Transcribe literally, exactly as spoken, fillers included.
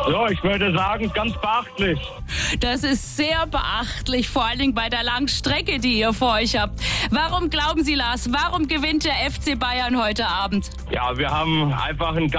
Ja, ich würde sagen, ganz beachtlich. Das ist sehr beachtlich, vor allen Dingen bei der langen Strecke, die ihr vor euch habt. Warum glauben Sie, Lars, warum gewinnt der F C Bayern heute Abend? Ja, wir haben einfach ein